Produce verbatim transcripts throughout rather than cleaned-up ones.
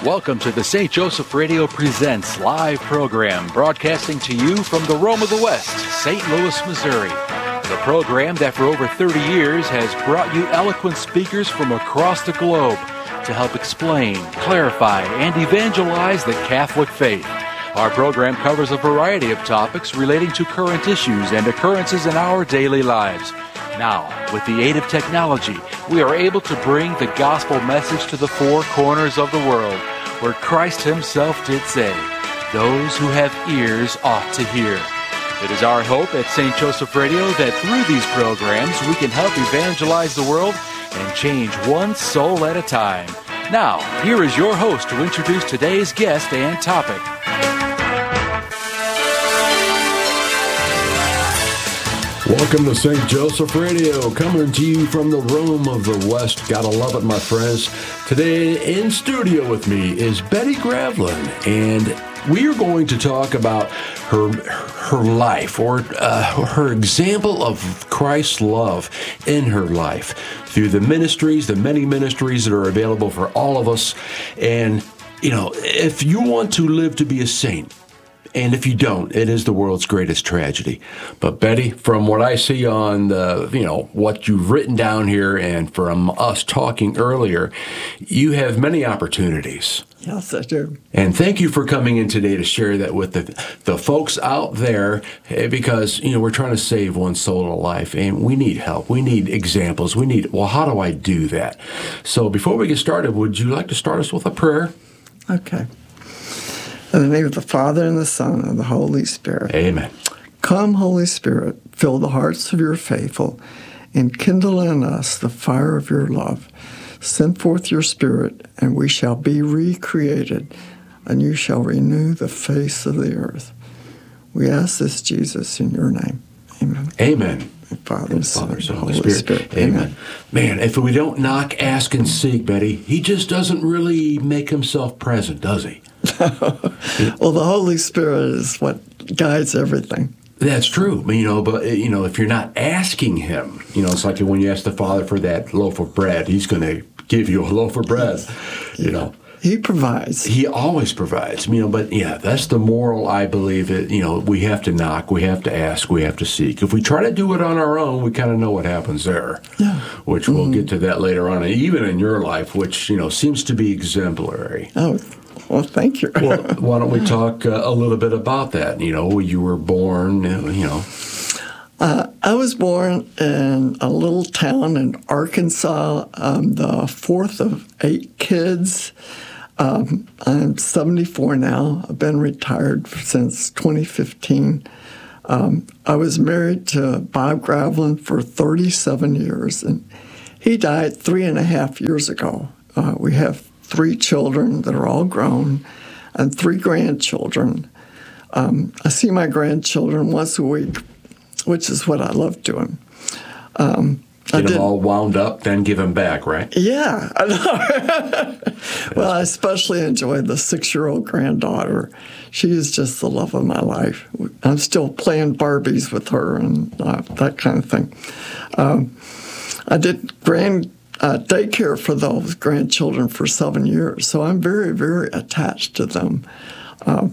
Welcome to the Saint Joseph Radio Presents live program, broadcasting to you from the Rome of the West, Saint Louis, Missouri. The program that for over thirty years has brought you eloquent speakers from across the globe to help explain, clarify, and evangelize the Catholic faith. Our program covers a variety of topics relating to current issues and occurrences in our daily lives. Now, with the aid of technology, we are able to bring the gospel message to the four corners of the world, where Christ himself did say, "Those who have ears ought to hear." It is our hope at Saint Joseph Radio that through these programs we can help evangelize the world and change one soul at a time. Now, here is your host to introduce today's guest and topic. Welcome to Saint Joseph Radio, coming to you from the Rome of the West. Gotta love it, my friends. Today in studio with me is Betty Gravlin, and we are going to talk about her her life, or uh, her example of Christ's love in her life through the ministries, the many ministries that are available for all of us. And, you know, if you want to live to be a saint, and if you don't, it is the world's greatest tragedy. But Betty, from what I see on the, you know, what you've written down here and from us talking earlier, you have many opportunities. Yes, I do. And thank you for coming in today to share that with the the folks out there, because, you know, we're trying to save one soul alive, and we need help. We need examples. We need, well, how do I do that? So before we get started, would you like to start us with a prayer? Okay. In the name of the Father, and the Son, and the Holy Spirit. Amen. Come, Holy Spirit, fill the hearts of your faithful, and kindle in us the fire of your love. Send forth your Spirit, and we shall be recreated, and you shall renew the face of the earth. We ask this, Jesus, in your name. Amen. Amen. And Father, and Son, Father, Son, Holy Holy Spirit. Spirit. Amen. Amen. Man, if we don't knock, ask, and seek, Betty, he just doesn't really make himself present, does he? Well, the Holy Spirit is what guides everything. That's true, you know. But you know, if you're not asking him, you know, it's like when you ask the Father for that loaf of bread, he's going to give you a loaf of bread. You know, he provides. He always provides. You know, but yeah, that's the moral. I believe it. You know, we have to knock, we have to ask, we have to seek. If we try to do it on our own, we kind of know what happens there. Yeah. Which we'll mm-hmm. get to that later on, even in your life, which you know seems to be exemplary. Oh. Well, thank you. Well, why don't we talk uh, a little bit about that? You know, you were born, you know. Uh, I was born in a little town in Arkansas. I'm the fourth of eight kids. Um, I'm seventy-four now. I've been retired since twenty fifteen. Um, I was married to Bob Gravlin for thirty-seven years, and he died three and a half years ago. Uh, we have three children that are all grown, and three grandchildren. Um, I see my grandchildren once a week, which is what I love doing. Um, Get I them did, all wound up, then give them back, right? Yeah. I know. Well, I especially enjoy the six-year-old granddaughter. She is just the love of my life. I'm still playing Barbies with her and uh, that kind of thing. Um, I did grand Uh, daycare for those grandchildren for seven years, so I'm very, very attached to them. Uh,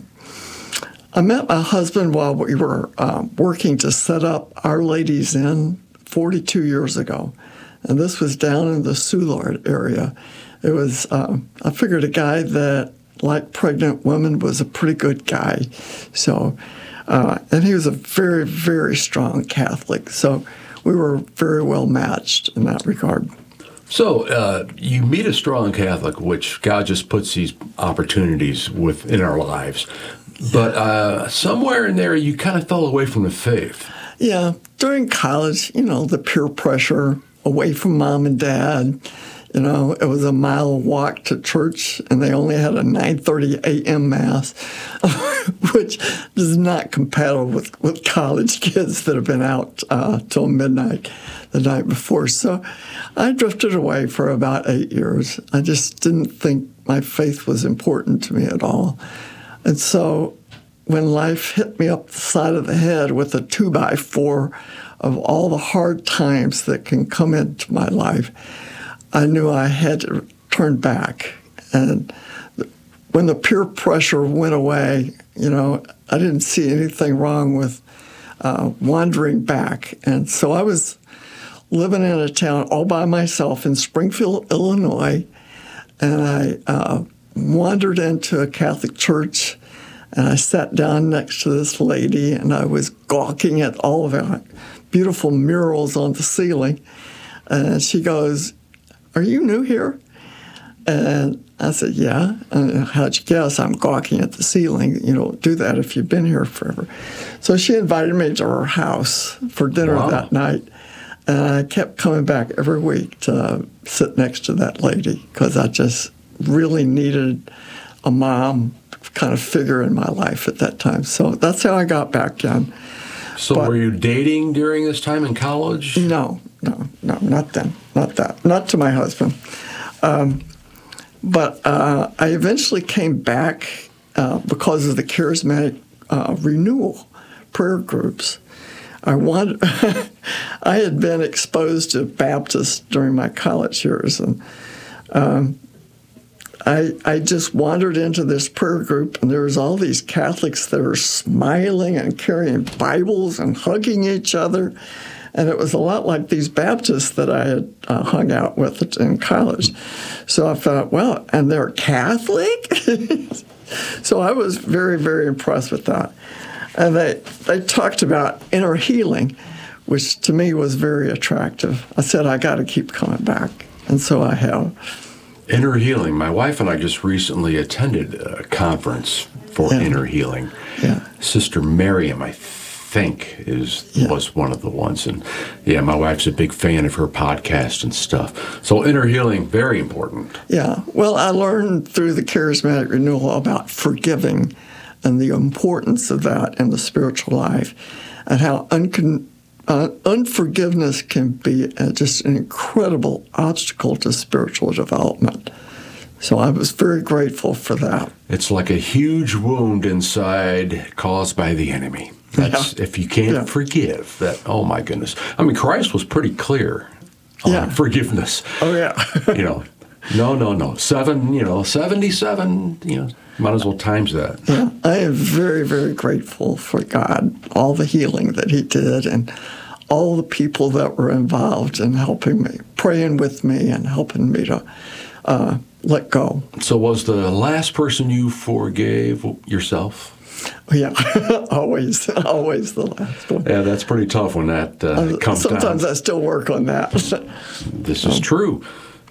I met my husband while we were uh, working to set up Our Lady's Inn forty-two years ago, and this was down in the Soulard area. It was, uh, I figured, a guy that liked pregnant women was a pretty good guy. So, uh, and he was a very, very strong Catholic, so we were very well matched in that regard. So uh, you meet a strong Catholic, which God just puts these opportunities within our lives. But uh, somewhere in there, you kind of fell away from the faith. Yeah. During college, you know, the peer pressure, away from mom and dad. You know, it was a mile walk to church, and they only had a nine thirty a.m. Mass, which is not compatible with, with college kids that have been out uh, till midnight the night before. So I drifted away for about eight years. I just didn't think my faith was important to me at all. And so when life hit me up the side of the head with a two-by-four of all the hard times that can come into my life, I knew I had to turn back. And when the peer pressure went away, you know, I didn't see anything wrong with uh, wandering back. And so I was living in a town all by myself in Springfield, Illinois, and I uh, wandered into a Catholic church, and I sat down next to this lady, and I was gawking at all of the beautiful murals on the ceiling. And she goes, "Are you new here?" And I said, "Yeah." And how'd you guess? I'm gawking at the ceiling. You don't do that if you've been here forever. So she invited me to her house for dinner Wow. that night. And I kept coming back every week to sit next to that lady because I just really needed a mom kind of figure in my life at that time. So that's how I got back in. So But- were you dating during this time in college? No, no, no, not then. Not that. Not to my husband. Um, but uh, I eventually came back uh, because of the charismatic uh, renewal prayer groups. I wanted, I had been exposed to Baptists during my college years, and um, I I just wandered into this prayer group, and there was all these Catholics that were smiling and carrying Bibles and hugging each other, and it was a lot like these Baptists that I had uh, hung out with in college. So I thought, well, and they're Catholic? So I was very, very impressed with that. And they, they talked about inner healing, which to me was very attractive. I said, I got to keep coming back. And so I have. Inner healing. My wife and I just recently attended a conference for Yeah. inner healing. Yeah. Sister Miriam, I think, is Yeah. was one of the ones. And yeah, my wife's a big fan of her podcast and stuff. So inner healing, very important. Yeah. Well, I learned through the charismatic renewal about forgiving and the importance of that in the spiritual life, and how uncon- uh, unforgiveness can be uh, just an incredible obstacle to spiritual development. So I was very grateful for that. It's like a huge wound inside caused by the enemy. That's Yeah. if you can't Yeah. forgive that. Oh my goodness! I mean, Christ was pretty clear on Yeah. forgiveness. Oh, yeah. You know, no, no, no. Seven, you know, seventy-seven. You know, might as well times that. Yeah, I am very, very grateful for God, all the healing that He did, and all the people that were involved in helping me, praying with me, and helping me to uh, let go. So, was the last person you forgave yourself? Yeah, always, always the last one. Yeah, that's pretty tough when that uh, Uh, comes Sometimes down. I still work on that. This is true.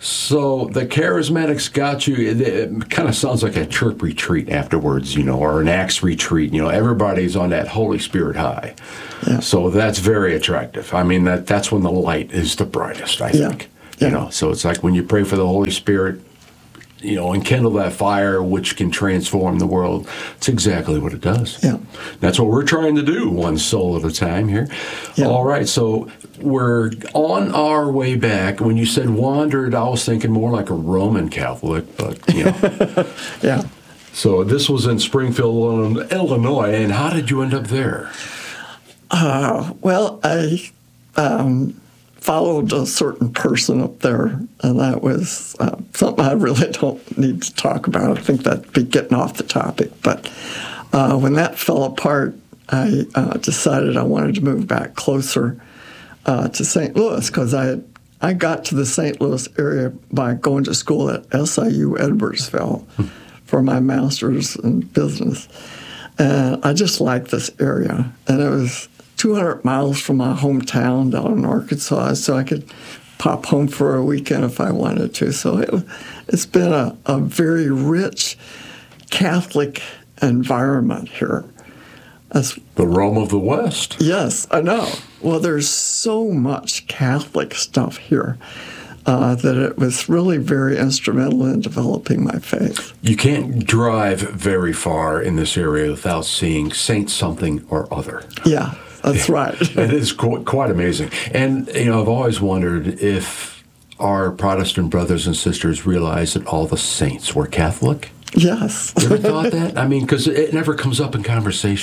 So the charismatics got you. It, it kind of sounds like a church retreat afterwards, you know, or an Acts retreat. You know, everybody's on that Holy Spirit high. Yeah. So that's very attractive. I mean, that that's when the light is the brightest, I Yeah. think. Yeah. You know, so it's like when you pray for the Holy Spirit, you know, and kindle that fire which can transform the world. It's exactly what it does. Yeah. That's what we're trying to do, one soul at a time here. Yeah. All right, so we're on our way back. When you said wandered, I was thinking more like a Roman Catholic, but, you know. Yeah. So this was in Springfield, Illinois, and how did you end up there? Uh, well, I um, followed a certain person up there, and that was uh, something I really don't need to talk about. I think that'd be getting off the topic. But uh, when that fell apart, I uh, decided I wanted to move back closer uh, to Saint Louis, because I had, I got to the Saint Louis area by going to school at S I U Edwardsville for my master's in business. And I just liked this area. And it was two hundred miles from my hometown down in Arkansas, so I could pop home for a weekend if I wanted to. So it, it's been a, a very rich Catholic environment here. That's, The Rome of the West. yes, I know. Well, there's so much Catholic stuff here uh, that it was really very instrumental in developing my faith. You can't drive very far in this area without seeing Saint something or other. Yeah, that's right. It is qu- quite amazing. And, you know, I've always wondered if our Protestant brothers and sisters realize that all the saints were Catholic. Yes. You ever thought that? I mean, because it never comes up in conversation.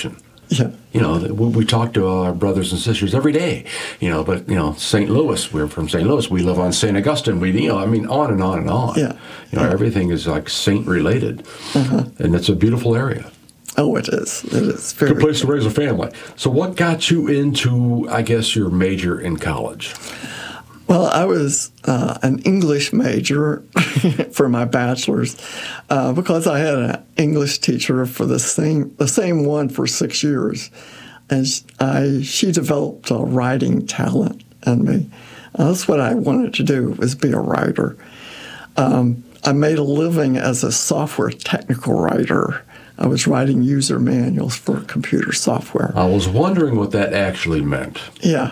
Yeah. You know, we, we talk to our brothers and sisters every day, you know, but, you know, Saint Louis, we're from Saint Louis. We live on Saint Augustine. We, you know, I mean, on and on and on. Yeah. You know, Yeah. everything is like saint related. Uh-huh. And it's a beautiful area. Oh, it is. It is very Good place to raise a family. So what got you into, I guess, your major in college? Well, I was uh, an English major for my bachelor's uh, because I had an English teacher for the same the same one for six years, and I she developed a writing talent in me. Uh, that's what I wanted to do, was be a writer. Um, I made a living as a software technical writer. I was writing user manuals for computer software. I was wondering what that actually meant. Yeah.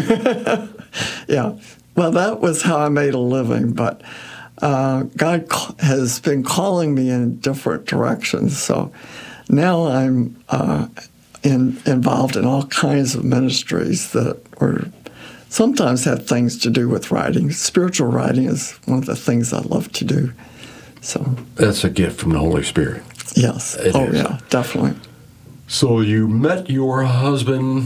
Yeah. Well, that was how I made a living, but uh, God has been calling me in different directions. So now I'm uh, in, involved in all kinds of ministries that are sometimes have things to do with writing. Spiritual writing is one of the things I love to do. So That's a gift from the Holy Spirit. yes. It oh, is. yeah, definitely. So you met your husband,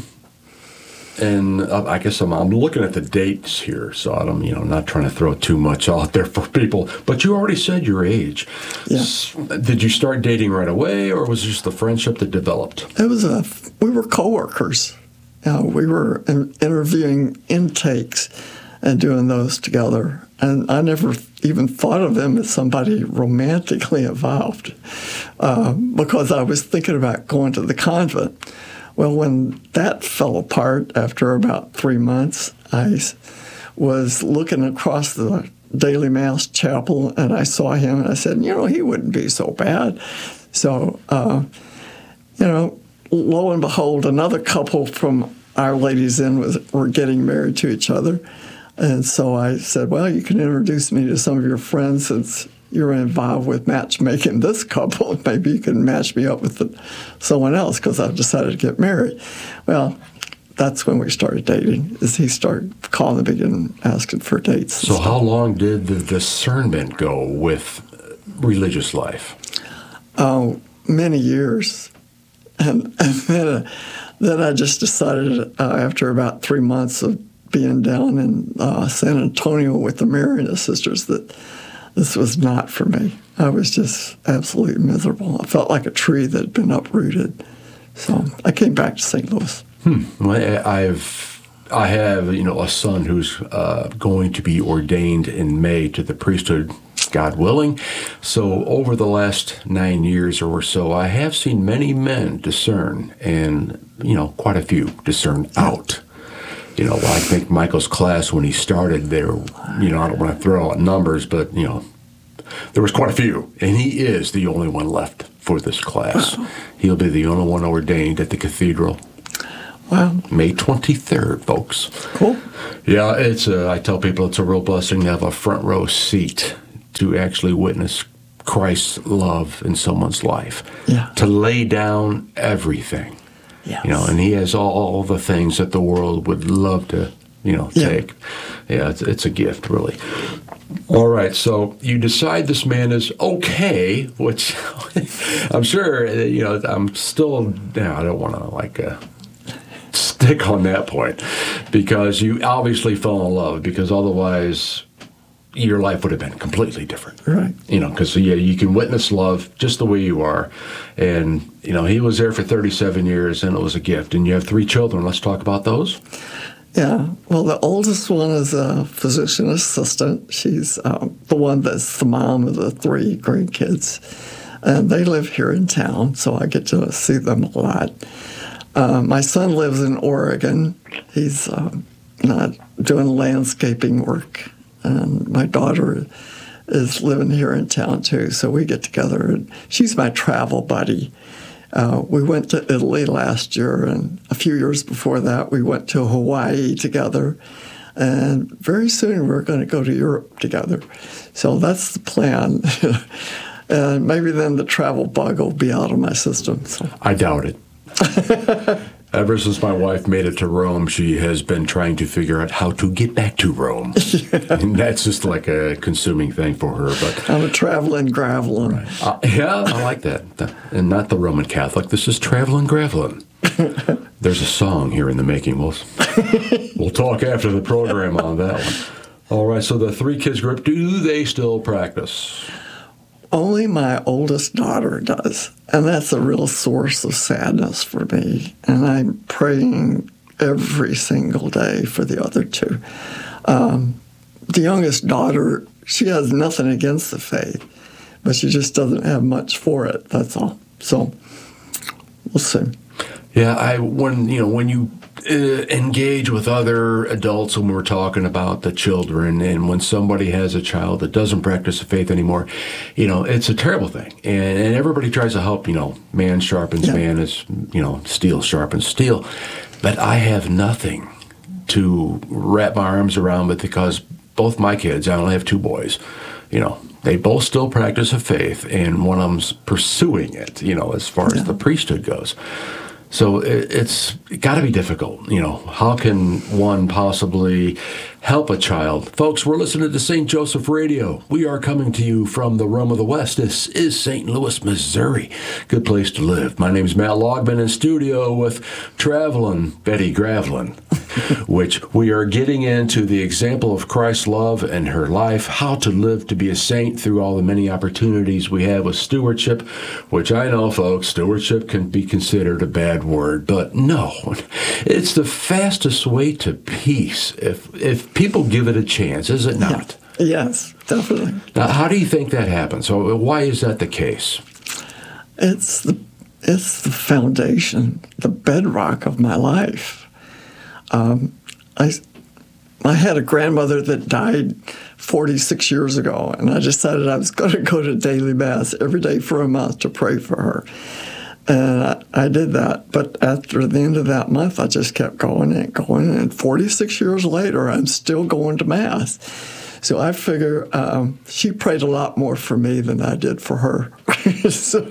and uh, I guess I'm, I'm looking at the dates here, so I'm, you know, not trying to throw too much out there for people. But you already said your age. Yeah. S- Did you start dating right away, or was it just the friendship that developed? It was a, we were coworkers. Uh, we were in, interviewing intakes and doing those together. And I never even thought of him as somebody romantically involved uh, because I was thinking about going to the convent. Well, when that fell apart after about three months, I was looking across the Daily Mass chapel, and I saw him, and I said, you know, he wouldn't be so bad. So, uh, you know, lo and behold, another couple from Our Lady's Inn was, were getting married to each other. And so I said, well, you can introduce me to some of your friends since you're involved with matchmaking this couple. Maybe you can match me up with the, someone else because I've decided to get married. Well, that's when we started dating, is he started calling me and asking for dates. So how long did the discernment go with religious life? Oh, many years. And, and then, uh, then I just decided uh, after about three months of being down in uh, San Antonio with the Mariana sisters that this was not for me. I was just absolutely miserable. I felt like a tree that had been uprooted. So I came back to Saint Louis. Hmm. Well, I've I have you know a son who's uh, going to be ordained in May to the priesthood, God willing. So over the last nine years or so, I have seen many men discern, and you know quite a few discern out. You know, I think Michael's class, when he started there, you know, I don't want to throw out numbers, but, you know, there was quite a few. And he is the only one left for this class. Wow. He'll be the only one ordained at the cathedral. Wow. May twenty-third, folks. Cool. Yeah, it's a, I tell people it's a real blessing to have a front row seat to actually witness Christ's love in someone's life. Yeah. To lay down everything. Yes. You know, and he has all, all the things that the world would love to, you know, Yeah. take. Yeah, it's, it's a gift, really. All right, so you decide this man is okay, which I'm sure, you know, I'm still, you know, I don't want to, like, uh, stick on that point, because you obviously fell in love, because otherwise your life would have been completely different. Right. You know, because yeah, you can witness love just the way you are. And, you know, he was there for thirty-seven years, and it was a gift. And you have three children. Let's talk about those. Yeah. Well, the oldest one is a physician assistant. She's um, the one that's the mom of the three grandkids. And they live here in town, so I get to see them a lot. Uh, my son lives in Oregon. He's um, not doing landscaping work. And my daughter is living here in town, too, so we get together. And she's my travel buddy. Uh, we went to Italy last year, and a few years before that, we went to Hawaii together. And very soon, we're going to go to Europe together. So that's the plan. And maybe then the travel bug will be out of my system. So. I doubt it. Ever since my wife made it to Rome, she has been trying to figure out how to get back to Rome. And that's just like a consuming thing for her. But I'm a traveling graveling. Right. Uh, yeah, I like that. And not the Roman Catholic. This is traveling graveling. There's a song here in the making. We'll, we'll talk after the program on that one. All right, so the three kids group, do they still practice? Only my oldest daughter does, and that's a real source of sadness for me. And I'm praying every single day for the other two. Um, the youngest daughter, she has nothing against the faith, but she just doesn't have much for it, that's all. So we'll see. Yeah, I when you know when you uh, engage with other adults when we're talking about the children, and when somebody has a child that doesn't practice the faith anymore, you know, it's a terrible thing, and, and everybody tries to help. You know, man sharpens yeah. man, as you know, steel sharpens steel. But I have nothing to wrap my arms around it because both my kids, I only have two boys, you know, they both still practice a faith, and one of them's pursuing it, you know, as far yeah. as the priesthood goes. So it, it's got to be difficult, you know. How can one possibly help a child? Folks, we're listening to Saint Joseph Radio. We are coming to you from the Rome of the West. This is Saint Louis, Missouri. Good place to live. My name is Matt Logman in studio with traveling Betty Gravlin, which we are getting into the example of Christ's love and her life, how to live to be a saint through all the many opportunities we have with stewardship, which I know, folks, stewardship can be considered a bad word, but no, it's the fastest way to peace if if people give it a chance, is it not? Yeah. Yes, definitely. Now, how do you think that happens? So why is that the case? It's the it's the foundation, the bedrock of my life. Um, I I had a grandmother that died forty-six years ago, and I decided I was going to go to daily mass every day for a month to pray for her. And I, I did that, but after the end of that month, I just kept going and going, and forty-six years later, I'm still going to Mass. So I figure um, she prayed a lot more for me than I did for her. so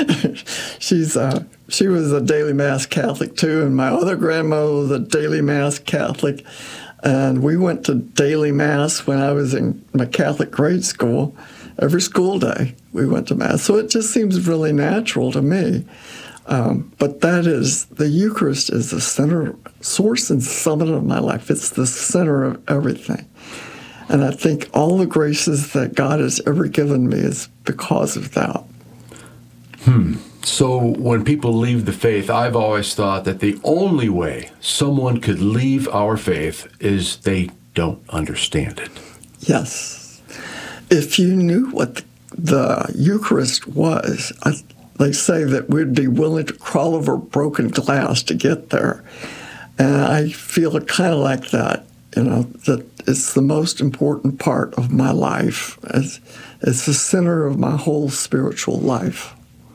she's uh, she was a daily Mass Catholic, too, and my other grandmother was a daily Mass Catholic, and we went to daily Mass when I was in my Catholic grade school. Every school day, we went to Mass. So it just seems really natural to me. Um, but that is, the Eucharist is the center, source and summit of my life. It's the center of everything. And I think all the graces that God has ever given me is because of that. Hmm. So when people leave the faith, I've always thought that the only way someone could leave our faith is they don't understand it. Yes. If you knew what the Eucharist was, I, they say that we'd be willing to crawl over broken glass to get there. And I feel kind of like that, you know, that it's the most important part of my life. It's, it's the center of my whole spiritual life.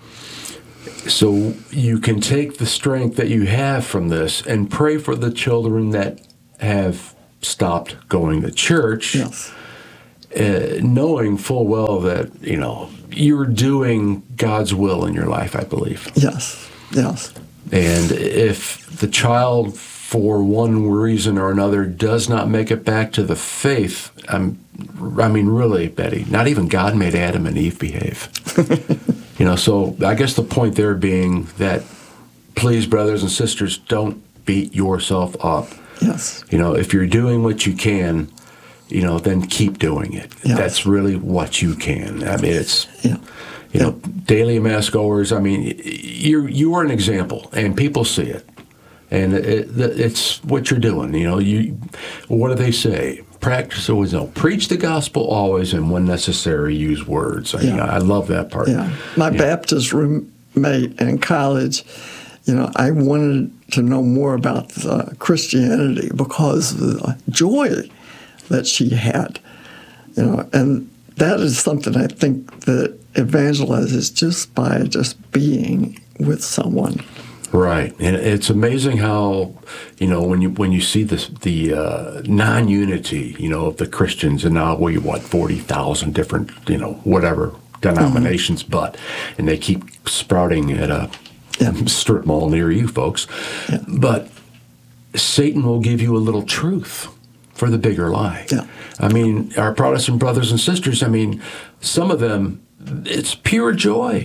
So you can take the strength that you have from this and pray for the children that have stopped going to church. Yes. Uh, knowing full well that, you know, you're doing God's will in your life, I believe. Yes, yes. And if the child, for one reason or another, does not make it back to the faith, I'm, I mean, really, Betty, not even God made Adam and Eve behave. You know, so I guess the point there being that, please, brothers and sisters, don't beat yourself up. Yes. You know, if you're doing what you can, you know, then keep doing it. Yes. That's really what you can. I mean, it's, yeah. you yeah. know, daily Mass goers, I mean, you you are an example, and people see it. And it, it, it's what you're doing. You know, you. What do they say? Practice always, no, preach the gospel always, and when necessary, use words. I, yeah. mean, I love that part. Yeah. My yeah. Baptist roommate in college, you know, I wanted to know more about uh, Christianity because of the joy that she had, you know, and that is something I think that evangelizes just by just being with someone. Right, and it's amazing how, you know, when you when you see this the uh, non-unity, you know, of the Christians, and now we what forty thousand different, you know, whatever denominations, mm-hmm. but and they keep sprouting at a yeah. strip mall near you, folks. Yeah. But Satan will give you a little truth for the bigger lie. Yeah. I mean, our Protestant brothers and sisters, I mean, some of them, it's pure joy.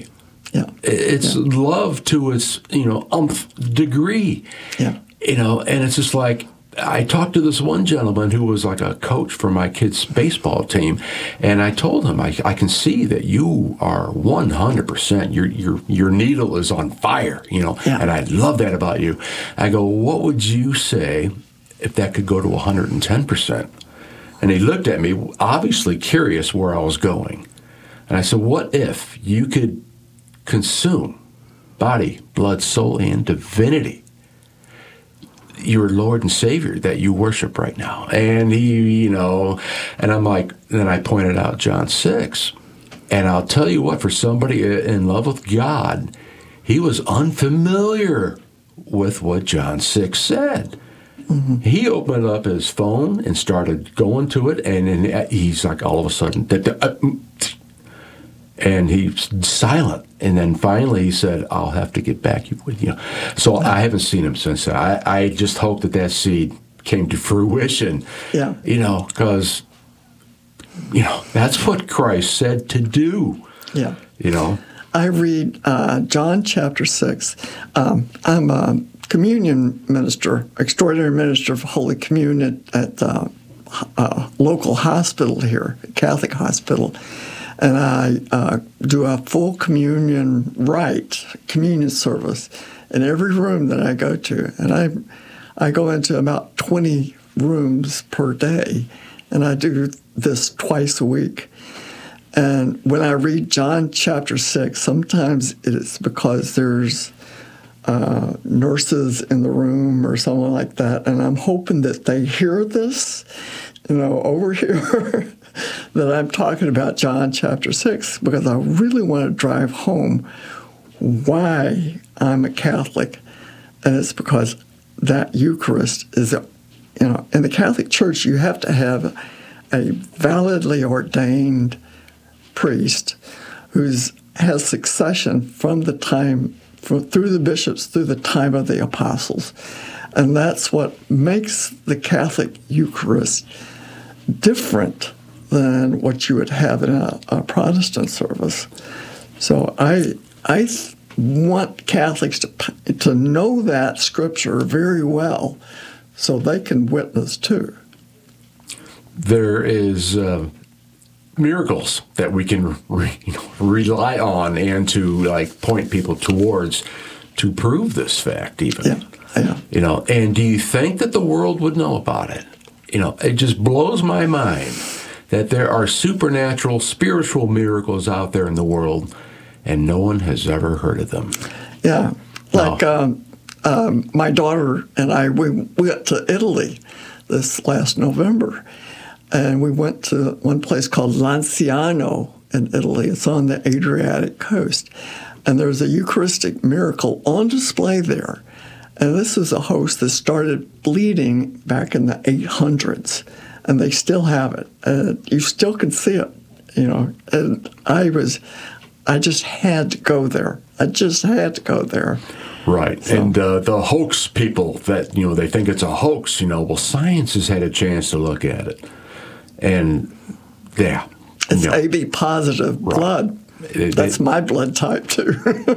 Yeah. It's yeah. love to its, you know, umph degree. Yeah. You know, and it's just like, I talked to this one gentleman who was like a coach for my kids' baseball team, and I told him, I, I can see that you are one hundred percent. Your your your needle is on fire, you know, yeah. and I love that about you. I go, what would you say if that could go to one hundred ten percent? And he looked at me, obviously curious where I was going. And I said, what if you could consume body, blood, soul, and divinity, your Lord and Savior that you worship right now? And he, you know, and I'm like, then I pointed out John six. And I'll tell you what, for somebody in love with God, he was unfamiliar with what John six said. Mm-hmm. He opened up his phone and started going to it, and then he's like, all of a sudden, and he's silent. And then finally he said, I'll have to get back with you. So I haven't seen him since then. I, I just hope that that seed came to fruition. Yeah. You know, because, you know, that's what Christ said to do. Yeah. You know. I read uh, John chapter six. Um, I'm a communion minister, extraordinary minister of Holy Communion at the uh, local hospital here, Catholic hospital. And I uh, do a full communion rite, communion service in every room that I go to. And I I go into about twenty rooms per day, and I do this twice a week. And when I read John chapter six, sometimes it's because there's uh, nurses in the room or someone like that, and I'm hoping that they hear this, you know, over here, that I'm talking about John chapter six, because I really want to drive home why I'm a Catholic. And it's because that Eucharist is, a, you know, in the Catholic Church, you have to have a validly ordained priest who has succession from the time, from, through the bishops, through the time of the apostles. And that's what makes the Catholic Eucharist different than what you would have in a, a Protestant service. So I I want Catholics to to know that Scripture very well, so they can witness too. There is uh, miracles that we can re, you know, rely on and to like point people towards to prove this fact, even. Yeah, yeah. You know, and do you think that the world would know about it? You know, it just blows my mind that there are supernatural, spiritual miracles out there in the world, and no one has ever heard of them. Yeah, like No. um, um, my daughter and I, we went to Italy this last November, and we went to one place called Lanciano in Italy. It's on the Adriatic coast, and there's a Eucharistic miracle on display there. And this is a host that started bleeding back in the eight hundreds. And they still have it. And you still can see it, you know. And I was, I just had to go there. I just had to go there. Right. So. And uh, the hoax people that, you know, they think it's a hoax, you know, well, science has had a chance to look at it. And, yeah. It's you know, A B positive right. blood. It, That's it, my blood type, too.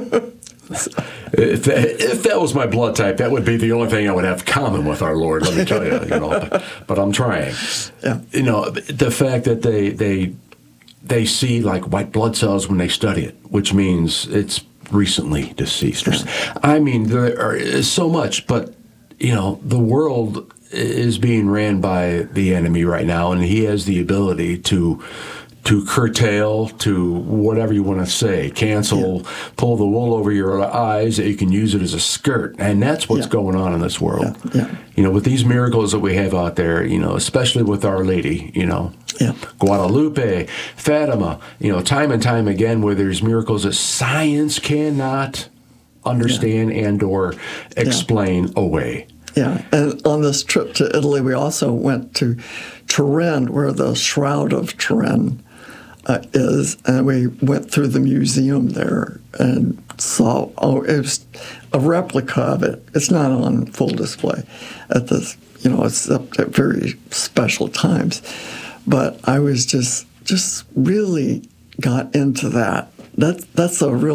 If that, if that was my blood type, that would be the only thing I would have common with our Lord, let me tell you. You know, but, but I'm trying. Yeah. You know, the fact that they they they see like white blood cells when they study it, which means it's recently deceased. Yeah. I mean, there is so much, but you know, the world is being ran by the enemy right now, and he has the ability to. to curtail, to whatever you want to say, cancel, yeah. pull the wool over your eyes, that you can use it as a skirt. And that's what's yeah. going on in this world. Yeah. Yeah. You know, with these miracles that we have out there, you know, especially with Our Lady, you know, yeah. Guadalupe, Fatima, you know, time and time again where there's miracles that science cannot understand yeah. and or explain yeah. away. Yeah, and on this trip to Italy, we also went to Turin, where the Shroud of Turin uh, is, and we went through the museum there and saw, oh, it was a replica of it. It's not on full display at this, you know, it's up at very special times. But I was just, just really got into that. That that's a real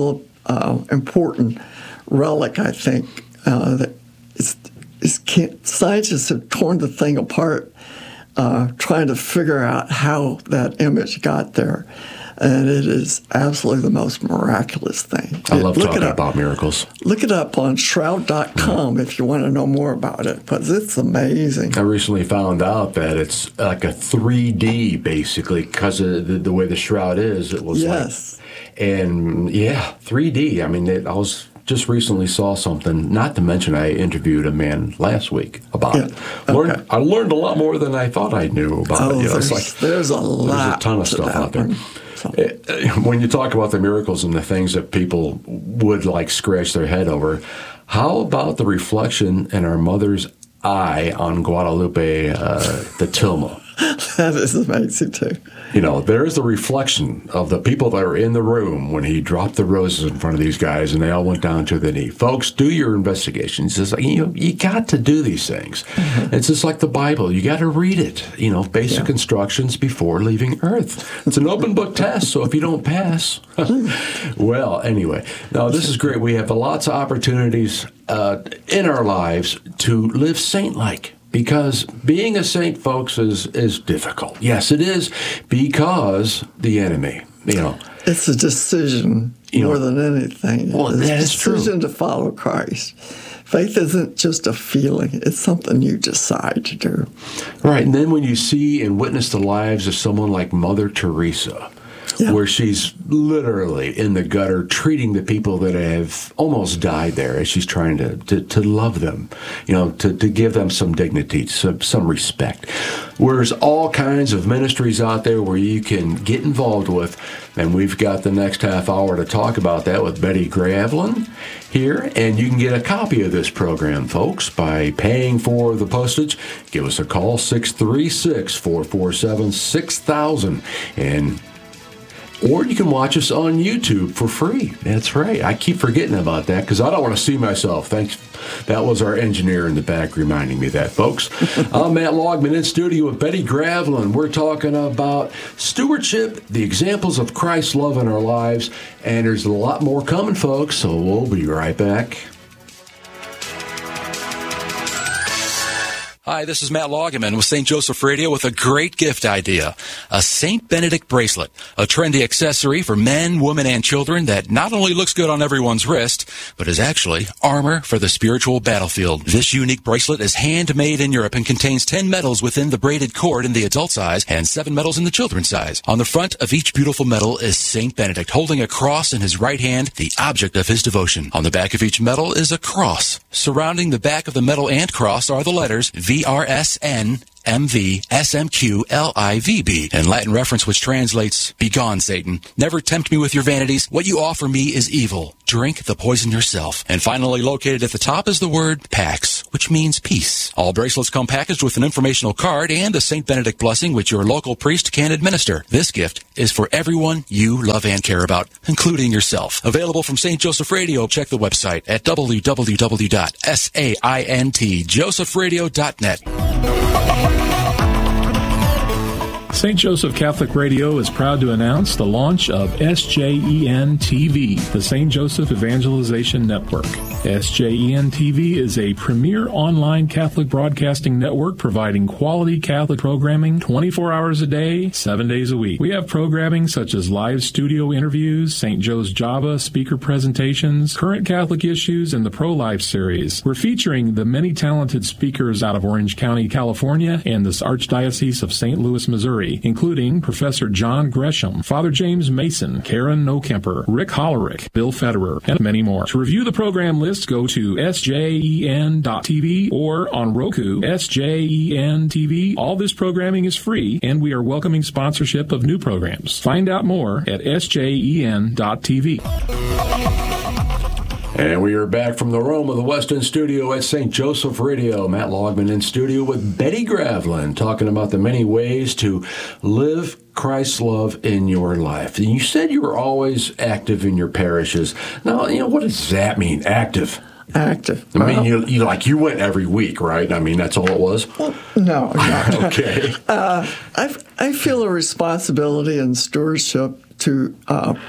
uh, important relic, I think. Uh, that it's, it's can't, scientists have torn the thing apart, uh, trying to figure out how that image got there. And it is absolutely the most miraculous thing. I love Look talking it up. about miracles. Look it up on shroud dot com if you want to know more about it, because it's amazing. I recently found out that it's like a three D, basically, because of the, the way the shroud is. It was Yes. like, and yeah, three D. I mean, it, I was just recently saw something, not to mention I interviewed a man last week about Yeah. it. Learned, Okay. I learned a lot more than I thought I knew about Oh, it. You know, there's, it's like, there's a lot There's a ton of to stuff that out there. one. So, When you talk about the miracles and the things that people would like scratch their head over, how about the reflection in our mother's eye on Guadalupe uh, the Tilma? that is amazing, too. You know, there's the reflection of the people that were in the room when he dropped the roses in front of these guys and they all went down to the knee. Folks, do your investigations. It's like, you know, you got to do these things. Mm-hmm. It's just like the Bible. You got to read it. You know, basic yeah. instructions before leaving Earth. It's an open book test, so if you don't pass, well, anyway. Now, this is great. We have lots of opportunities uh, in our lives to live saint-like. Because being a saint, folks, is, is difficult. Yes, it is, because the enemy, you know. It's a decision you more know, than anything. Well, it's that is true. a decision to follow Christ. Faith isn't just a feeling. It's something you decide to do. Right, and then when you see and witness the lives of someone like Mother Teresa, yeah. where she's literally in the gutter treating the people that have almost died there as she's trying to, to, to love them, you know, to, to give them some dignity, some, some respect. There's all kinds of ministries out there where you can get involved with, and we've got the next half hour to talk about that with Betty Gravlin here, and you can get a copy of this program, folks, by paying for the postage. Give us a call, six three six, four four seven, six thousand, and or you can watch us on YouTube for free. That's right. I keep forgetting about that because I don't want to see myself. Thanks. That was our engineer in the back reminding me of that, folks. I'm Matt Logman in studio with Betty Gravlin. We're talking about stewardship, the examples of Christ's love in our lives, and there's a lot more coming, folks, so we'll be right back. Hi, this is Matt Loggeman with Saint Joseph Radio with a great gift idea. A Saint Benedict bracelet, a trendy accessory for men, women, and children that not only looks good on everyone's wrist, but is actually armor for the spiritual battlefield. This unique bracelet is handmade in Europe and contains ten medals within the braided cord in the adult size and seven medals in the children's size. On the front of each beautiful medal is Saint Benedict holding a cross in his right hand, the object of his devotion. On the back of each medal is a cross. Surrounding the back of the medal and cross are the letters V R S N M V S M Q L I V B, in Latin reference which translates, "Begone, Satan. Never tempt me with your vanities. What you offer me is evil. Drink the poison yourself." And finally, located at the top is the word Pax, which means peace. All bracelets come packaged with an informational card and a Saint Benedict blessing which your local priest can administer. This gift is for everyone you love and care about, including yourself. Available from Saint Joseph Radio. Check the website at w w w dot saint joseph radio dot net. Saint Joseph Catholic Radio is proud to announce the launch of S J E N T V, the Saint Joseph Evangelization Network. S J E N T V is a premier online Catholic broadcasting network providing quality Catholic programming twenty-four hours a day, seven days a week. We have programming such as live studio interviews, Saint Joe's Java speaker presentations, current Catholic issues, and the Pro-Life series. We're featuring the many talented speakers out of Orange County, California, and this Archdiocese of Saint Louis, Missouri, including Professor John Gresham, Father James Mason, Karen Nokemper, Rick Hollerick, Bill Federer, and many more. To review the program list, go to S J E N dot T V or on Roku, S J E N T V. All this programming is free, and we are welcoming sponsorship of new programs. Find out more at S J E N dot T V. And we are back from the Rome of the Western studio at Saint Joseph Radio. Matt Logman in studio with Betty Gravlin, talking about the many ways to live Christ's love in your life. And you said you were always active in your parishes. Now, you know, what does that mean, active? Active. I mean, well, you, you like you went every week, right? I mean, that's all it was? Well, no, no. Okay. Uh, I I feel a responsibility and stewardship to uh,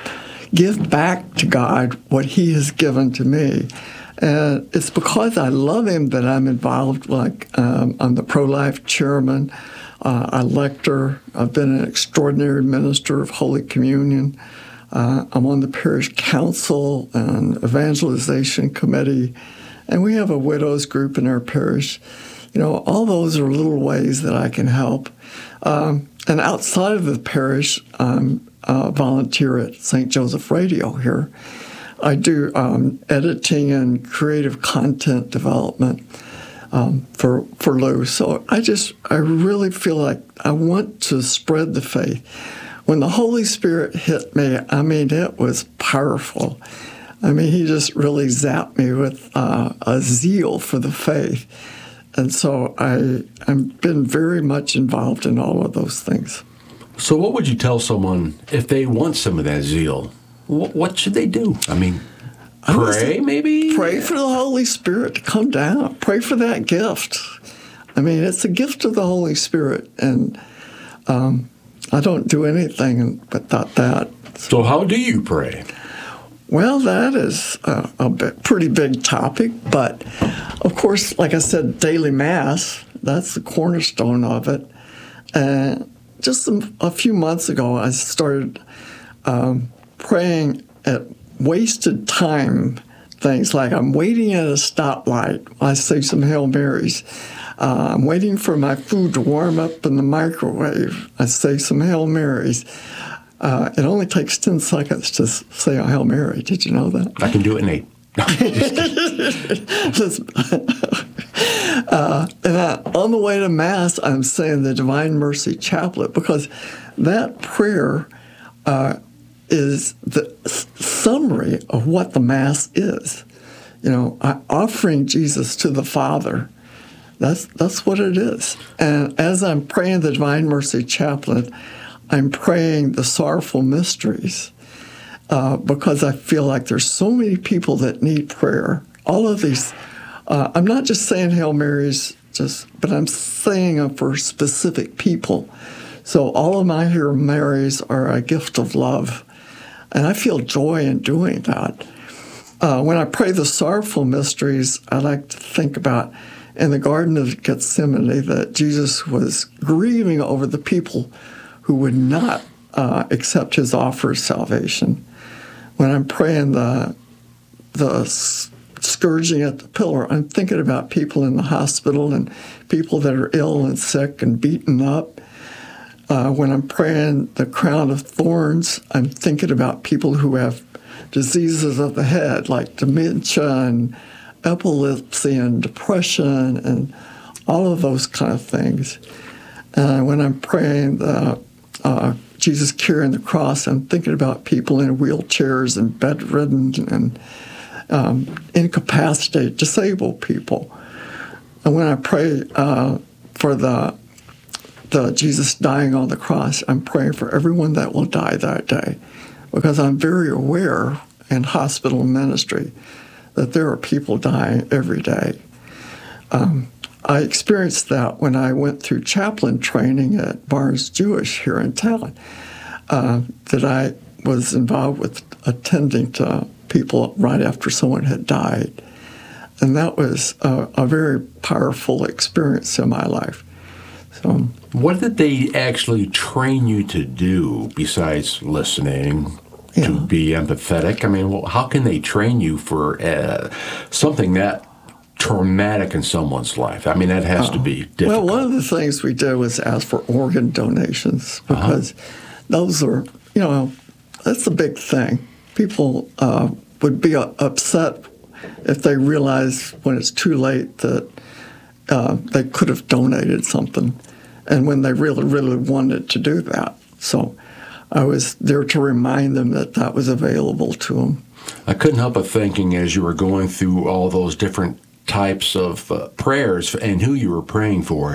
give back to God what He has given to me. And it's because I love Him that I'm involved. Like um, I'm the pro-life chairman, uh, a lector. I've been an extraordinary minister of Holy Communion. Uh, I'm on the parish council and evangelization committee, and we have a widows group in our parish. You know, all those are little ways that I can help. Um, and outside of the parish, I'm a volunteer at Saint Joseph Radio here. I do um, editing and creative content development um, for for Lou. So I just, I really feel like I want to spread the faith. When the Holy Spirit hit me, I mean, it was powerful. I mean, He just really zapped me with uh, a zeal for the faith. And so I, I've been very much involved in all of those things. So what would you tell someone if they want some of that zeal? What should they do? I mean, pray I maybe? Pray for the Holy Spirit to come down. Pray for that gift. I mean, it's a gift of the Holy Spirit, and um, I don't do anything without that. So how do you pray? Well, that is a, a bit, pretty big topic, but of course, like I said, daily Mass, that's the cornerstone of it. And just a, a few months ago, I started um, praying at wasted time things, like I'm waiting at a stoplight. I say some Hail Marys. Uh, I'm waiting for my food to warm up in the microwave. I say some Hail Marys. Uh, it only takes ten seconds to say a Hail Mary. Did you know that? I can do it in eight. uh, and I, on the way to Mass, I'm saying the Divine Mercy Chaplet, because that prayer uh, is the s- summary of what the Mass is. You know, I, offering Jesus to the Father. That's that's what it is. And as I'm praying the Divine Mercy Chaplet, I'm praying the sorrowful mysteries uh, because I feel like there's so many people that need prayer. All of these, uh, I'm not just saying Hail Marys, just, but I'm saying them for specific people. So all of my Hail Marys are a gift of love, and I feel joy in doing that. Uh, when I pray the sorrowful mysteries, I like to think about in the Garden of Gethsemane that Jesus was grieving over the people who would not uh, accept His offer of salvation. When I'm praying the the scourging at the pillar, I'm thinking about people in the hospital and people that are ill and sick and beaten up. Uh, when I'm praying the crown of thorns, I'm thinking about people who have diseases of the head, like dementia and epilepsy and depression and all of those kind of things. Uh, when I'm praying the uh, Jesus carrying the cross, I'm thinking about people in wheelchairs and bedridden and um, incapacitated, disabled people. And when I pray uh, for the the Jesus dying on the cross, I'm praying for everyone that will die that day, because I'm very aware in hospital ministry that there are people dying every day. Um, I experienced that when I went through chaplain training at Barnes Jewish here in town, uh, that I was involved with attending to people right after someone had died. And that was a, a very powerful experience in my life. So, what did they actually train you to do besides listening, yeah. to be empathetic? I mean, well, how can they train you for uh, something that traumatic in someone's life? I mean, that has uh, to be difficult. Well, one of the things we did was ask for organ donations, because uh-huh. those are, you know, that's a big thing. People uh, would be uh, upset if they realize when it's too late that uh, they could have donated something, and when they really, really wanted to do that. So I was there to remind them that that was available to them. I couldn't help but thinking, as you were going through all those different types of uh, prayers and who you were praying for.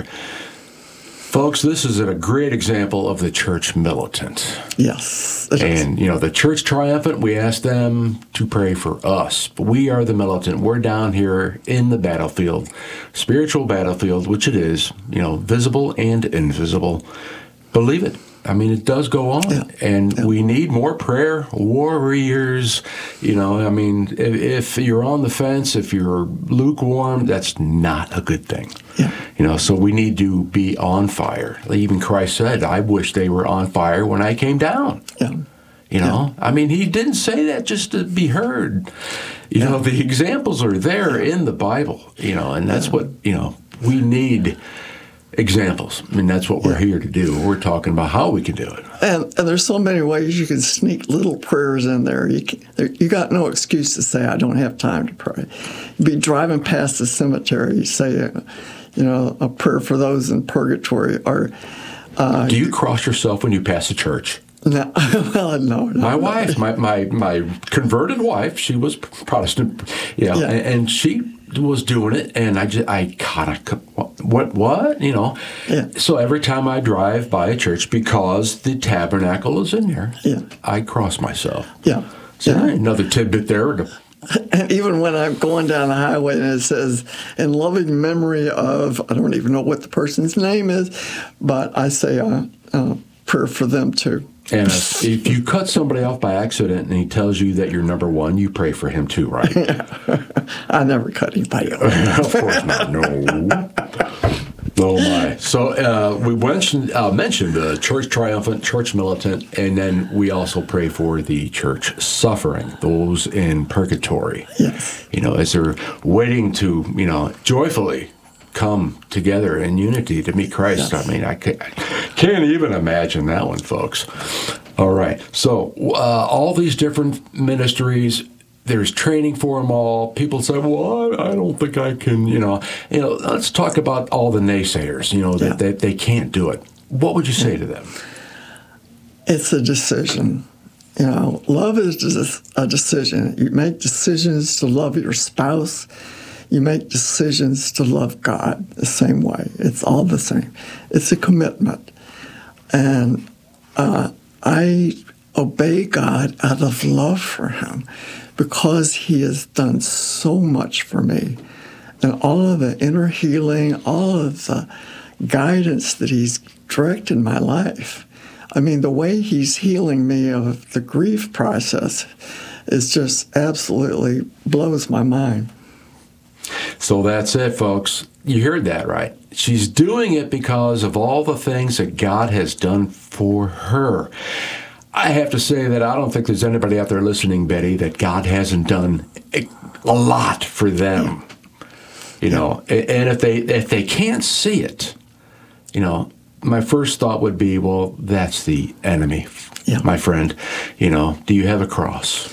Folks, this is a great example of the church militant. Yes. And, you know, the church triumphant, we ask them to pray for us. But we are the militant. We're down here in the battlefield, spiritual battlefield, which it is, you know, visible and invisible. Believe it. I mean, it does go on, yeah. and yeah. we need more prayer warriors. You know, I mean, if, if you're on the fence, if you're lukewarm, that's not a good thing. Yeah. You know, so we need to be on fire. Even Christ said, I wish they were on fire when I came down. Yeah. You know, yeah. I mean, he didn't say that just to be heard. You yeah. know, the examples are there in the Bible, you know, and that's yeah. what, you know, we need examples. I mean, that's what we're yeah. here to do. We're talking about how we can do it. And, and there's so many ways you can sneak little prayers in there. You can, there, you got no excuse to say, I don't have time to pray. You'd be driving past the cemetery, you say, you know, a prayer for those in purgatory. Or uh, do you cross yourself when you pass a church? No, well, no. no my no. wife, my, my my converted wife, she was Protestant, yeah, yeah. and, and she was doing it, and I just, I kind of, what, what, you know? Yeah. So every time I drive by a church, because the tabernacle is in there, yeah. I cross myself. Yeah. So yeah. another tidbit there. To, And even when I'm going down the highway and it says, in loving memory of, I don't even know what the person's name is, but I say a, a prayer for them too. And if, if you cut somebody off by accident and he tells you that you're number one, you pray for him too, right? Yeah. I never cut anybody off. Of course not, no. Oh, my. So uh, we mentioned, uh, mentioned the church triumphant, church militant, and then we also pray for the church suffering, those in purgatory. Yes. You know, as they're waiting to, you know, joyfully come together in unity to meet Christ. Yes. I mean, I can't even imagine that one, folks. All right. So uh, all these different ministries, there's training for them all. People say, well, I, I don't think I can, you know. You know, let's talk about all the naysayers, you know, that, yeah. that they can't do it. What would you say yeah. to them? It's a decision. You know, love is just a decision. You make decisions to love your spouse. You make decisions to love God the same way. It's all the same. It's a commitment. And uh, I obey God out of love for him because he has done so much for me. And all of the inner healing, all of the guidance that he's directed my life. I mean, the way he's healing me of the grief process is just absolutely blows my mind. So that's it, folks. You heard that, right? She's doing it because of all the things that God has done for her. I have to say that I don't think there's anybody out there listening, Betty, that God hasn't done a lot for them. You know, and if they if they can't see it, you know, my first thought would be, well, that's the enemy, yeah. my friend. You know, do you have a cross?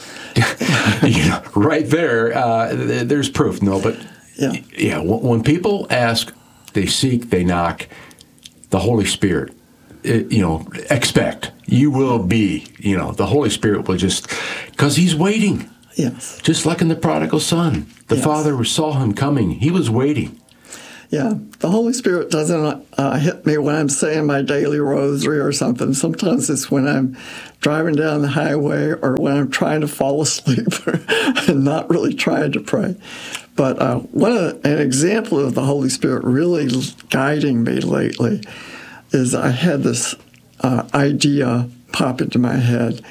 You know, right there, uh, there's proof. No, but yeah, yeah. When people ask, they seek, they knock. The Holy Spirit, it, you know, expect you will be. You know, the Holy Spirit will just because He's waiting. Yes, just like in the prodigal son, the yes. father saw him coming. He was waiting. Yeah, the Holy Spirit doesn't uh, hit me when I'm saying my daily rosary or something. Sometimes it's when I'm driving down the highway or when I'm trying to fall asleep and not really trying to pray. But uh, one of, an example of the Holy Spirit really guiding me lately is I had this uh, idea pop into my head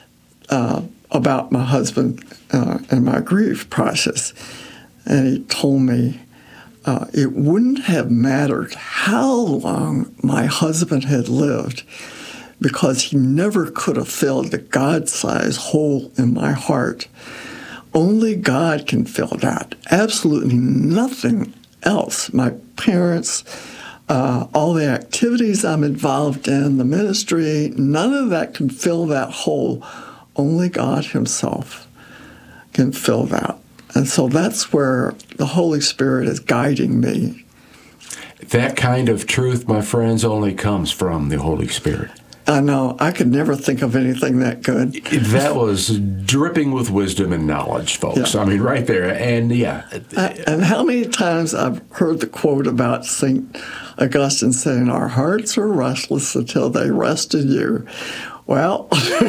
uh, about my husband uh, and my grief process. And he told me, Uh, it wouldn't have mattered how long my husband had lived because he never could have filled the God-sized hole in my heart. Only God can fill that. Absolutely nothing else. My parents, uh, all the activities I'm involved in, the ministry, none of that can fill that hole. Only God himself can fill that. And so that's where the Holy Spirit is guiding me. That kind of truth, my friends, only comes from the Holy Spirit. I know. I could never think of anything that good. That was dripping with wisdom and knowledge, folks. Yeah. I mean, right there. And, yeah. And how many times I've heard the quote about Saint Augustine saying, our hearts are restless until they rest in you. Well,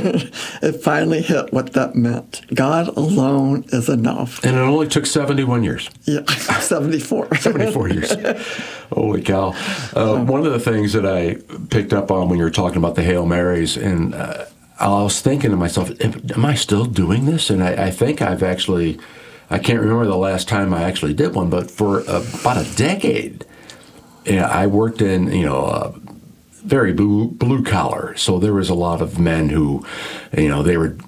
it finally hit what that meant. God alone is enough. And it only took seventy-one years. Yeah, seventy-four. seventy-four years. Holy cow. Uh, one of the things that I picked up on when you were talking about the Hail Marys, and uh, I was thinking to myself, am I still doing this? And I, I think I've actually, I can't remember the last time I actually did one, but for uh, about a decade, you know, I worked in, you know, uh, very blue, blue collar. So there was a lot of men who, you know, they were,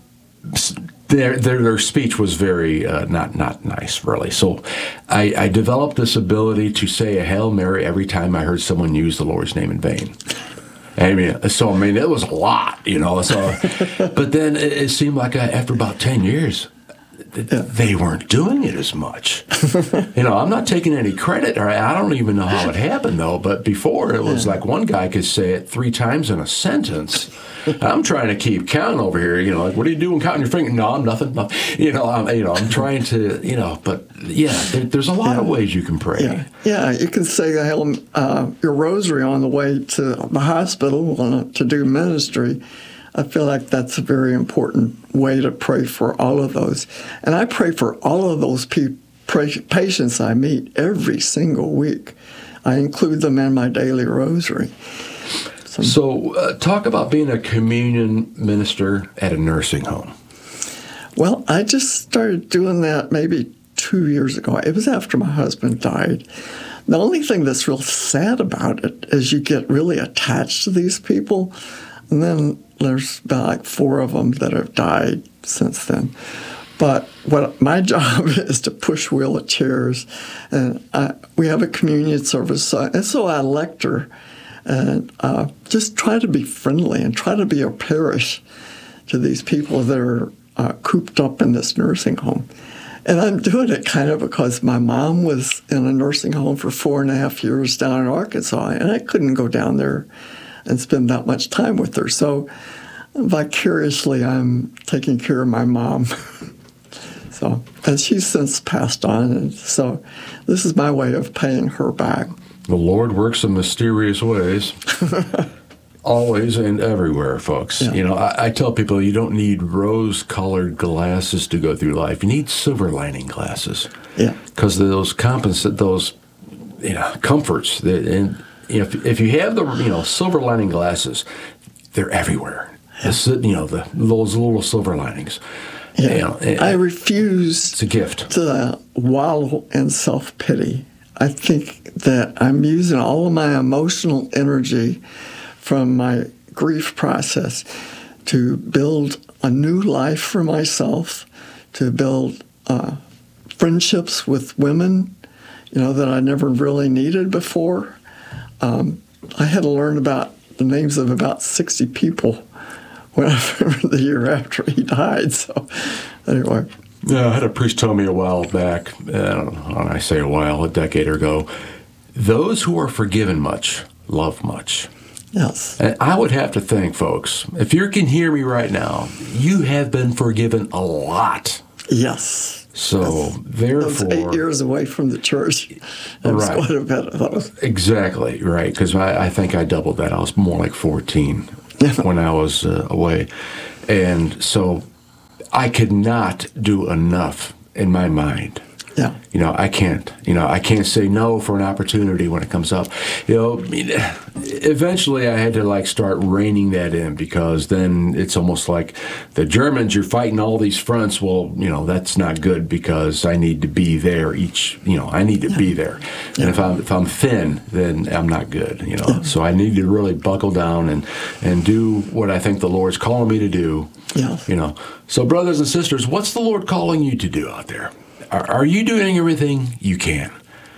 their their, their speech was very uh, not not nice, really. So I, I developed this ability to say a Hail Mary every time I heard someone use the Lord's name in vain. I mean, so I mean, it was a lot, you know. So, but then it, it seemed like I, after about ten years, they weren't doing it as much. You know, I'm not taking any credit, or I don't even know how it happened, though, but before it was yeah. like one guy could say it three times in a sentence. I'm trying to keep count over here, you know, like, what are you doing counting your finger? No, I'm nothing. No. You know, I'm, you know, I'm trying to, you know, but yeah, there, there's a lot yeah. of ways you can pray. Yeah, yeah, you can say uh, your rosary on the way to the hospital to do ministry. I feel like that's a very important way to pray for all of those. And I pray for all of those pe- pra- patients I meet every single week. I include them in my daily rosary. So, so uh, talk about being a communion minister at a nursing home. Well, I just started doing that maybe two years ago. It was after my husband died. The only thing that's real sad about it is you get really attached to these people, and then there's about like four of them that have died since then. But what my job is to push wheelchairs, and I, we have a communion service, so, and so I lecture and uh, just try to be friendly and try to be a parish to these people that are uh, cooped up in this nursing home. And I'm doing it kind of because my mom was in a nursing home for four and a half years down in Arkansas, and I couldn't go down there and spend that much time with her. So vicariously, I'm taking care of my mom. So, and she's since passed on, and so this is my way of paying her back. The Lord works in mysterious ways, always and everywhere, folks. Yeah. You know, I, I tell people you don't need rose-colored glasses to go through life. You need silver lining glasses. Yeah, because those compensate those, you know, comforts that and. If if you have the you know silver lining glasses, they're everywhere. Yeah. The, you know the those little silver linings. Yeah. You know, I refuse. It's a gift to wallow in self pity. I think that I'm using all of my emotional energy from my grief process to build a new life for myself, to build uh, friendships with women, you know, that I never really needed before. Um, I had to learn about the names of about sixty people when I, the year after he died. So, anyway. Yeah, I had a priest tell me a while back, I don't know, when I say a while, a decade ago, those who are forgiven much love much. Yes. And I would have to think, folks, if you can hear me right now, you have been forgiven a lot. Yes. So, That's, therefore... eight years away from the church. That was right. quite a bit of those. Exactly, right, because I, I think I doubled that. I was more like fourteen when I was uh, away. And so I could not do enough in my mind. Yeah. You know, I can't. You know, I can't say no for an opportunity when it comes up. You know, I mean, eventually I had to, like, start reining that in because then it's almost like the Germans, you're fighting all these fronts. Well, you know, that's not good because I need to be there each, you know, I need to yeah. be there. Yeah. And if I'm if I'm thin, then I'm not good, you know. Yeah. So I need to really buckle down and, and do what I think the Lord's calling me to do. Yeah. You know. So, brothers and sisters, what's the Lord calling you to do out there? Are, are you doing everything you can?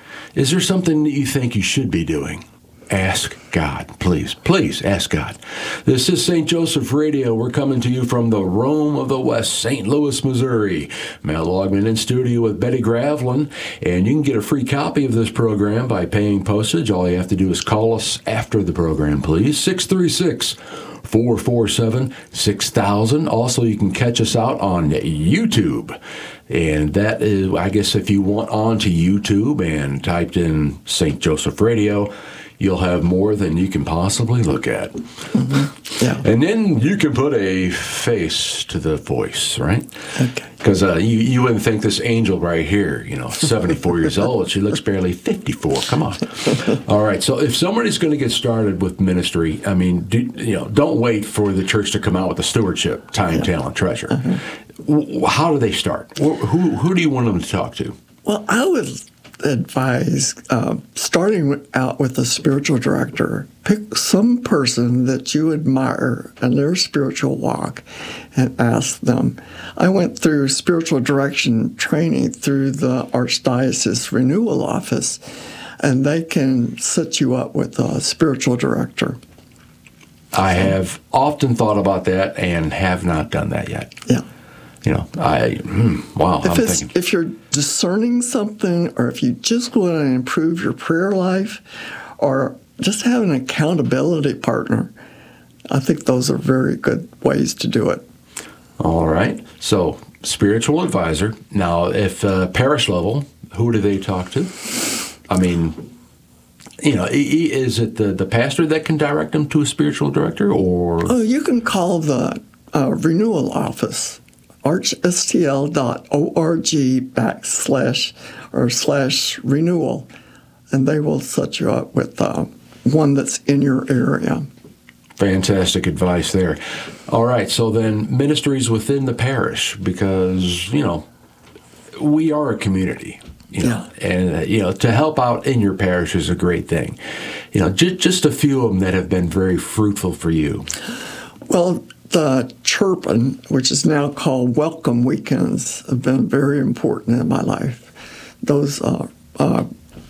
Is there something that you think you should be doing? Ask God, please. Please ask God. This is Saint Joseph Radio. We're coming to you from the Rome of the West, Saint Louis, Missouri. Mel Logman in studio with Betty Gravlin. And you can get a free copy of this program by paying postage. All you have to do is call us after the program, please. six three six, four four seven, six thousand. Also, you can catch us out on YouTube. And that is, I guess, if you went on to YouTube and typed in Saint Joseph Radio, you'll have more than you can possibly look at. Mm-hmm. Yeah. And then you can put a face to the voice, right? Okay. Because uh, you, you wouldn't think this angel right here, you know, seventy-four years old, she looks barely fifty-four. Come on. All right. So if somebody's going to get started with ministry, I mean, do, you know, don't wait for the church to come out with a stewardship, time, yeah. talent, treasure. Uh-huh. How do they start? Who, who do you want them to talk to? Well, I would advise uh, starting out with a spiritual director. Pick some person that you admire in their spiritual walk and ask them. I went through spiritual direction training through the Archdiocese Renewal Office, and they can set you up with a spiritual director. I have often thought about that and have not done that yet. Yeah. You know, I, hmm, wow, if I'm it's, thinking. If you're discerning something, or if you just want to improve your prayer life, or just have an accountability partner, I think those are very good ways to do it. All right. So, spiritual advisor. Now, if uh, parish level, who do they talk to? I mean, you know, is it the, the pastor that can direct them to a spiritual director, or? Oh, you can call the uh, renewal office. archstl dot org backslash or slash renewal, and they will set you up with uh, one that's in your area. Fantastic advice there. All right, so then ministries within the parish, because, you know, we are a community. You know, yeah. And, uh, you know, to help out in your parish is a great thing. You know, just, just a few of them that have been very fruitful for you. Well, the Chirpin, which is now called Welcome Weekends, have been very important in my life. Those, uh, uh,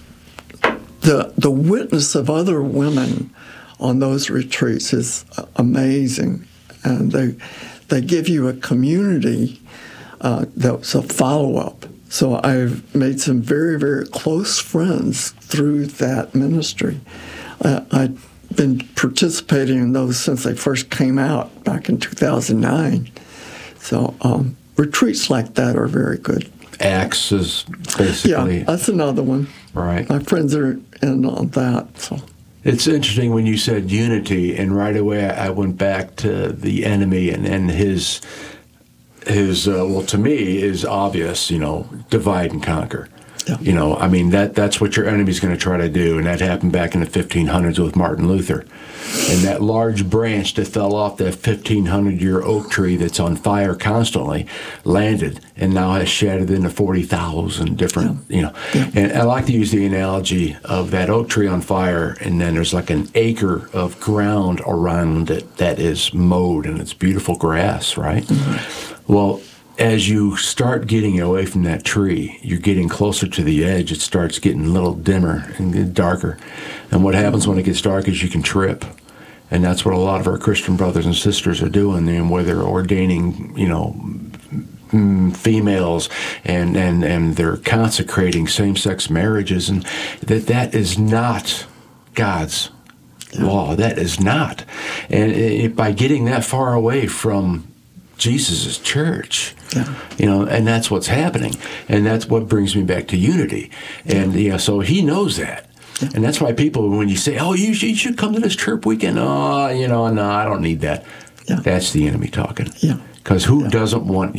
the the witness of other women on those retreats is amazing, and they they give you a community uh, that's a follow up. So I've made some very very close friends through that ministry. Uh, I. been participating in those since they first came out back in two thousand nine. So um, retreats like that are very good. Acts is basically... Yeah, that's another one. Right. My friends are in on that. So it's interesting when you said unity, and right away I went back to the enemy and, and his, his uh, well, to me, is obvious, you know, divide and conquer. Yeah. You know, I mean, that that's what your enemy's going to try to do, and that happened back in the fifteen hundreds with Martin Luther. And that large branch that fell off that fifteen hundred year oak tree that's on fire constantly landed and now has shattered into forty thousand different, yeah. you know. Yeah. And I like to use the analogy of that oak tree on fire, and then there's like an acre of ground around it that is mowed, and it's beautiful grass, right? Mm-hmm. Well, as you start getting away from that tree, you're getting closer to the edge. It starts getting a little dimmer and darker. And what happens when it gets dark is you can trip. And that's what a lot of our Christian brothers and sisters are doing, and where they're ordaining, you know, females, and, and, and they're consecrating same-sex marriages, and that that is not God's law. That is not. And it, by getting that far away from Jesus' church, yeah. you know, and that's what's happening, and that's what brings me back to unity, and yeah. you know, so he knows that, yeah. and that's why people, when you say, "Oh, you should, you should come to this church weekend," oh, you know, no, I don't need that. Yeah. That's the enemy talking. Yeah, because who yeah. doesn't want